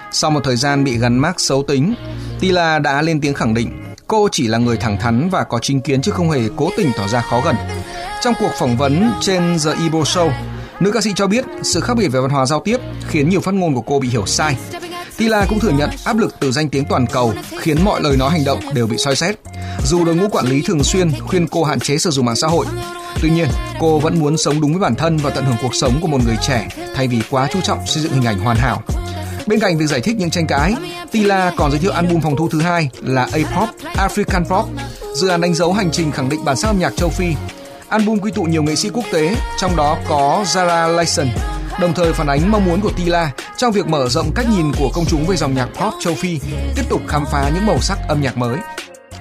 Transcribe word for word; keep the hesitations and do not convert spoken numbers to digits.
Sau một thời gian bị gắn mác xấu tính, Tila đã lên tiếng khẳng định cô chỉ là người thẳng thắn và có chính kiến chứ không hề cố tình tỏ ra khó gần. Trong cuộc phỏng vấn trên The Ebro Show, nữ ca sĩ cho biết sự khác biệt về văn hóa giao tiếp khiến nhiều phát ngôn của cô bị hiểu sai. Tila cũng thừa nhận áp lực từ danh tiếng toàn cầu khiến mọi lời nói hành động đều bị soi xét. Dù đội ngũ quản lý thường xuyên khuyên cô hạn chế sử dụng mạng xã hội, tuy nhiên cô vẫn muốn sống đúng với bản thân và tận hưởng cuộc sống của một người trẻ thay vì quá chú trọng xây dựng hình ảnh hoàn hảo. Bên cạnh việc giải thích những tranh cãi, Tila còn giới thiệu album phòng thu thứ hai là A-pop, African Pop, dự án đánh dấu hành trình khẳng định bản sắc âm nhạc châu Phi. Album quy tụ nhiều nghệ sĩ quốc tế, trong đó có Zara Larsson, đồng thời phản ánh mong muốn của Tila trong việc mở rộng cách nhìn của công chúng về dòng nhạc pop châu Phi, tiếp tục khám phá những màu sắc âm nhạc mới.